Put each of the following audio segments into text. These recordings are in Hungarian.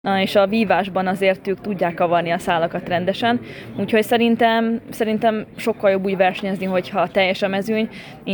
és a vívásban azért ők tudják kavarni a szálakat rendesen, úgyhogy szerintem sokkal jobb úgy versenyezni, hogyha teljes a mezőny,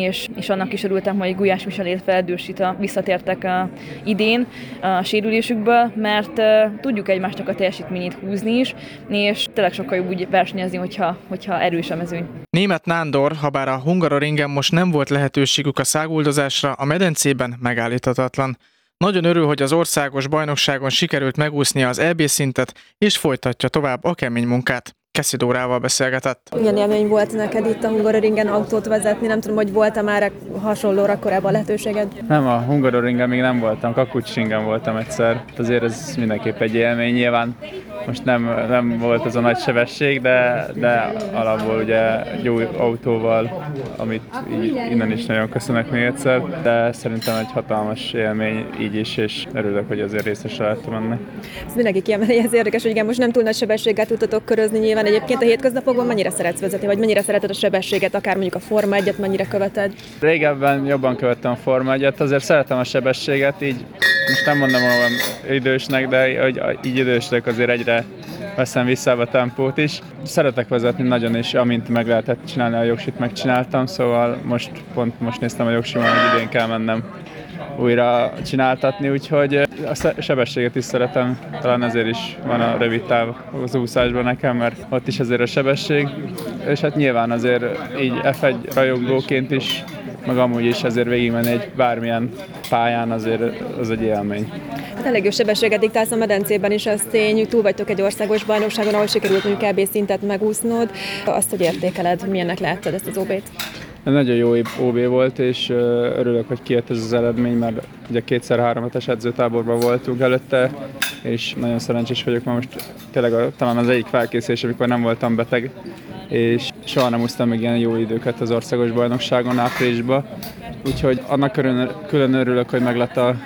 és annak is örültem, hogy Gulyás Michel, illetve Erdős Rita visszatértek idén a sérülésükből, mert tudjuk egymásnak a teljesítményét húzni is, és tényleg sokkal jobb úgy versenyezni, hogyha erős a mezőny. Németh Nándor, habár a Hungaroringen most nem volt lehetőségük a száguldozásra, a medencében megállíthatatlan. Nagyon örül, hogy az országos bajnokságon sikerült megúsznia az EB szintet, és folytatja tovább a kemény munkát. Keszi Dórával beszélgetett. Milyen élmény volt neked itt a Hungaroringen autót vezetni? Nem tudom, hogy volt-e már hasonlóra korábban lehetőséged? Nem, a Hungaroringen még nem voltam, Kakucsingen voltam egyszer. Azért ez mindenképp egy élmény. Nyilván most nem volt az a nagy sebesség, de alapból ugye jó autóval, amit innen is nagyon köszönök még egyszer, de szerintem egy hatalmas élmény így is, és örülök, hogy azért részesre lehettem ennek. Ez mindenki kiemeli, ez érdekes, hogy igen, most nem túl nagy sebességgel tudtatok körözni nyilván. Egyébként a hétköznapokban mennyire szeretsz vezetni, vagy mennyire szereted a sebességet, akár mondjuk a Forma 1-et mennyire követed? Régebben jobban követtem a Forma 1-et, azért szeretem a sebességet, így most nem mondom magam idősnek, de hogy így idősnek azért egyre veszem vissza a tempót is. Szeretek vezetni nagyon, és amint meg lehetett csinálni a jogsit, megcsináltam, szóval most néztem a jogsimon, hogy idén kell mennem újra csináltatni, úgyhogy a sebességet is szeretem, talán ezért is van a rövid táv az úszásban nekem, mert ott is azért a sebesség, és hát nyilván azért így F1 rajongóként is, meg amúgy is azért végigmenni egy bármilyen pályán azért az egy élmény. Hát elég jó sebességet diktálsz a medencében is, az tény, túl vagytok egy országos bajnokságon, ahol sikerült mondjuk EB szintet megúsznod. Azt, hogy értékeled, milyennek láttad ezt az OB-t? Nagyon jó OB volt, és örülök, hogy kijött ez az eredmény, mert ugye 2x3-es edzőtáborban voltunk előtte, és nagyon szerencsés vagyok, mert most tényleg talán az egyik felkészülés, amikor nem voltam beteg, és soha nem úsztam még ilyen jó időket az országos bajnokságon áprilisban, úgyhogy annak külön örülök, hogy meglett a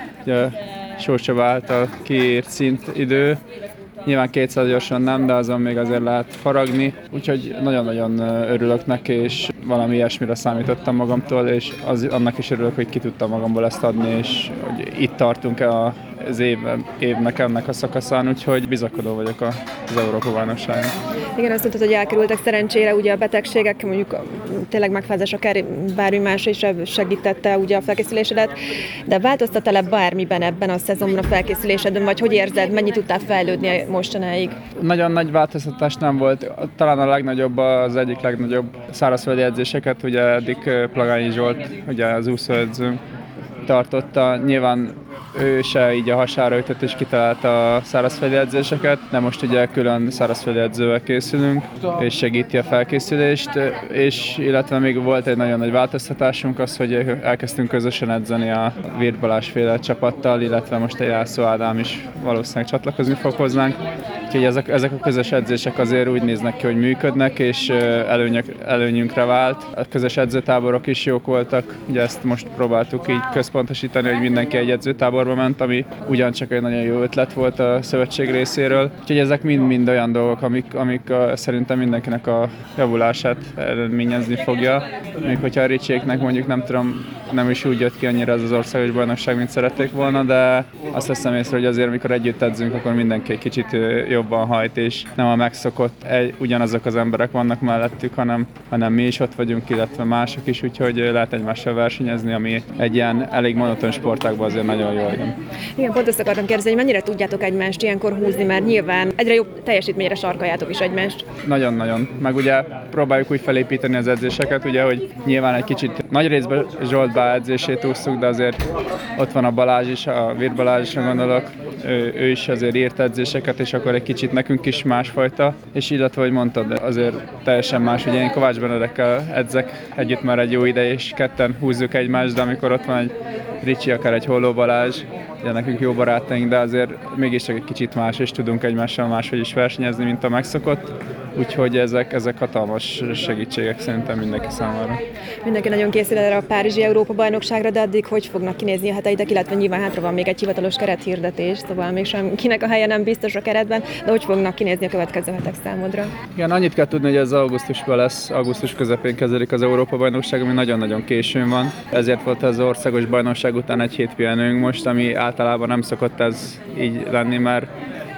Sós Csaba által kiírt szintidő. Nyilván 200 gyorsan nem, de azon még azért lehet faragni, úgyhogy nagyon-nagyon örülök neki, és valami ilyesmire számítottam magamtól, és annak is örülök, hogy ki tudtam magamból ezt adni, és hogy itt tartunk az évnek ennek a szakaszán, úgyhogy bizakodó vagyok az Európa-bajnokságon. Igen, azt mondtad, hogy elkerültek szerencsére ugye a betegségek, mondjuk tényleg megfázás, akár bármi más is segítette ugye a felkészülésedet, de változtat-e bármiben ebben a szezonban a felkészülésedben, vagy hogy érzed, mennyit tudtál fejlődni mostanáig? Nagyon nagy változtatás nem volt, talán a legnagyobb, az egyik legnagyobb szárazföldi edzéseket, ugye eddig Plagányi Zsolt, ugye az úszóedzőnk tartotta, nyilván ő se így a hasára ütött és kitalálta a szárazföldi edzéseket, de most ugye külön szárazföldi edzővel készülünk, és segíti a felkészülést, és illetve még volt egy nagyon nagy változtatásunk az, hogy elkezdtünk közösen edzeni a Virth Balázs féle csapattal, illetve most egy Jászó Ádám is valószínűleg csatlakozni fog hozzánk. Úgyhogy ezek a közös edzések azért úgy néznek ki, hogy működnek, és előnyünkre vált. A közös edzőtáborok is jók voltak, ugye ezt most próbáltuk így központosítani, hogy mindenki egy edzőtáborba ment, ami ugyancsak egy nagyon jó ötlet volt a szövetség részéről. Úgyhogy ezek mind-mind olyan dolgok, amik szerintem mindenkinek a javulását eredményezni fogja. Még hogyha a Ricséknek mondjuk nem is úgy jött ki annyira az országos bajnokság, mint szerették volna, de azt veszem észre, hogy azért, amikor együtt edzünk, akkor mindenki egy kicsit jobban hajt, és nem a megszokott, ugyanazok az emberek vannak mellettük, hanem mi is ott vagyunk, illetve mások is, úgyhogy lehet egymással versenyezni, ami egy ilyen elég monoton sportágban azért nagyon jó. Igen, pont ezt akartam kérdezni, hogy mennyire tudjátok egymást ilyenkor húzni, mert nyilván egyre jobb teljesítményre sarkaljátok is egymást. Nagyon-nagyon. Meg ugye próbáljuk úgy felépíteni az edzéseket, ugye, hogy nyilván egy kicsit nagy részben Zsolt edzését ússzuk, de azért ott van a Balázs is, a Virth Balázsra gondolok, ő is azért írt edzéseket, és akkor egy kicsit nekünk is másfajta, és illetve, hogy mondtad, azért teljesen más, ugye én Kovács Benedekkel edzek együtt már egy jó ideje, és ketten húzzuk egymást, de amikor ott van egy Ricsi, akár egy Holló Balázs, ugye nekünk jó barátaink, de azért mégiscsak egy kicsit más, és tudunk egymással máshogy is versenyezni, mint a megszokott. Úgyhogy ezek hatalmas segítségek szerintem mindenki számára. Mindenki nagyon készül erre a Párizsi Európa-bajnokságra, de addig hogy fognak kinézni a heteitek, illetve nyilván hátra van még egy hivatalos kerethirdetés, szóval még senkinek a helye nem biztos a keretben, de hogy fognak kinézni a következő hetek számodra? Igen, annyit kell tudni, hogy ez augusztusban lesz, augusztus közepén kezdődik az Európa-bajnokság, ami nagyon-nagyon későn van. Ezért volt az országos bajnokság után egy hét pihenőnk most, ami általában nem szokott ez így lenni, mert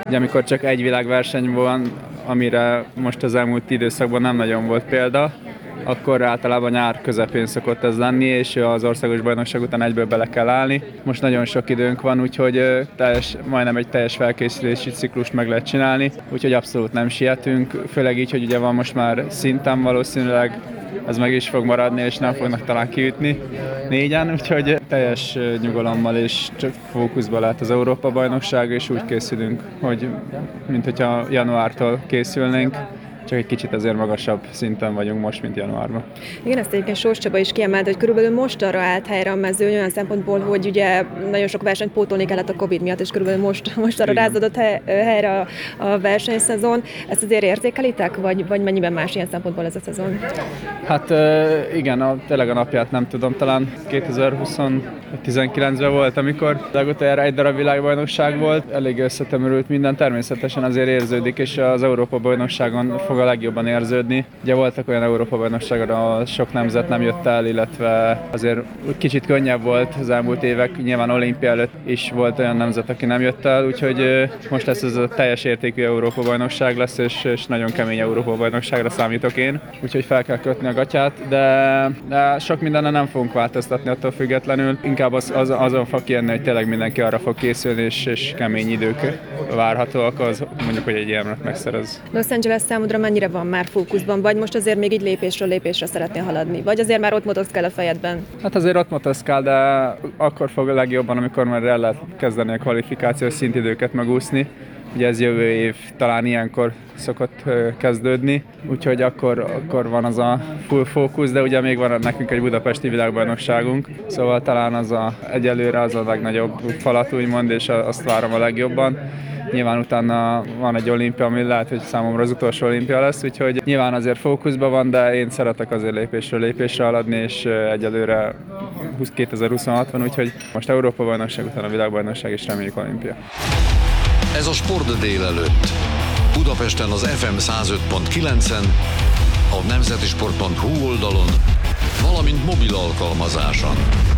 Ugye amikor csak egy világverseny van, amire most az elmúlt időszakban nem nagyon volt példa, akkor általában nyár közepén szokott ez lenni, és az országos bajnokság után egyből bele kell állni. Most nagyon sok időnk van, úgyhogy majdnem egy teljes felkészülési ciklust meg lehet csinálni, úgyhogy abszolút nem sietünk, főleg így, hogy ugye van most már szinten valószínűleg, ez meg is fog maradni, és nem fognak talán kiütni 4-en, úgyhogy teljes nyugalommal és csak fókuszban lehet az Európa-bajnokság, és úgy készülünk, hogy mint hogyha januártól készülnénk, csak egy kicsit azért magasabb szinten vagyunk most, mint januárban. Igen, ezt egyébként Sós Csaba is kiemelt, hogy körülbelül most arra állt helyre a mezőny olyan szempontból, hogy ugye nagyon sok versenyt pótolni kellett a Covid miatt, és körülbelül most arra rázadott helyre a versenyszezon. Ezt azért érzékelitek, vagy mennyiben más ilyen szempontból ez a szezon? Hát igen, tényleg a napját nem tudom, talán 2019-ben volt, amikor legutoljára egy darab világbajnokság volt, elég összetömörült minden, természetesen azért érződik, és az Európa-bajnokságon fog a legjobban érződni. Ugye voltak olyan Európa-bajnokságok, ahol sok nemzet nem jött el, illetve azért kicsit könnyebb volt az elmúlt évek, nyilván olimpia előtt is volt olyan nemzet, aki nem jött el, úgyhogy most ez a teljes értékű Európa-bajnokság lesz, és nagyon kemény Európa-bajnokságra számítok én, úgyhogy fel kell kötni a gatyát, de sok mindennel nem fogunk változtatni attól függetlenül, inkább azon fog kijönni, hogy tényleg mindenki arra fog készülni, és kemény idők várhatóak, az mondjuk, hogy egy ilyenet megszerez. Los Angeles számodra mennyire van már fókuszban, vagy most azért még így lépésről lépésre szeretnél haladni, vagy azért már ott motoszkál a fejedben? Hát azért ott motoszkál, de akkor fog a legjobban, amikor már el lehet kezdeni a kvalifikációs szintidőket megúszni. Ugye ez jövő év talán ilyenkor szokott kezdődni, úgyhogy akkor van az a full fókusz, de ugye még van nekünk egy budapesti világbajnokságunk, szóval talán egyelőre az a legnagyobb falat úgymond, és azt várom a legjobban. Nyilván utána van egy olimpia, ami lehet, hogy számomra az utolsó olimpia lesz, úgyhogy nyilván azért fókuszban van, de én szeretek azért lépésről lépésre haladni, és egyelőre 2026 van, úgyhogy most Európa-bajnokság, utána a világbajnokság, és reméljük olimpia. Ez a Sport délelőtt. Budapesten az FM 105.9-en, a nemzetisport.hu oldalon, valamint mobil alkalmazáson.